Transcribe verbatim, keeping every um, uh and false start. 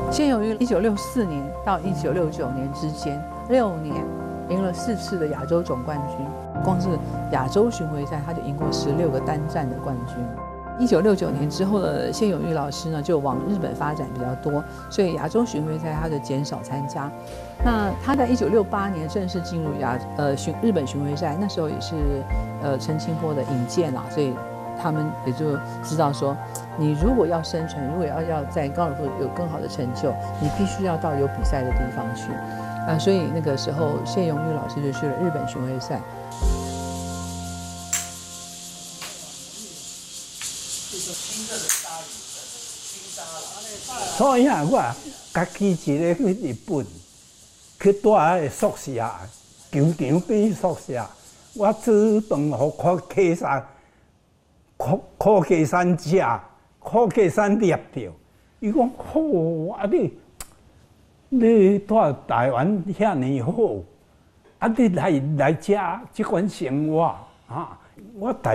谢永玉一九六四年到一九六九年之间，六年赢了四次的亚洲总冠军，光是亚洲巡回赛他就赢过十六个单站的冠军。一九六九年之后的谢永玉老师呢，就往日本发展比较多，所以亚洲巡回赛他就减少参加。那他在一九六八年正式进入亚呃巡日本巡回赛，那时候也是呃陈清波的引荐啦，所以他们也就知道说，你如果要生存，如果要要在高尔夫有更好的成就，你必须要到有比赛的地方去。啊，所以那个时候谢永玉老师就去了日本巡回赛。 所以啊，我家己一个去日本，去住迄个宿舍，球场边宿舍，我煮饭互柯客山，柯柯客山食，柯客山摄着。伊讲好啊，你你住台湾遐尼好，啊你来来遮即款生活啊，我台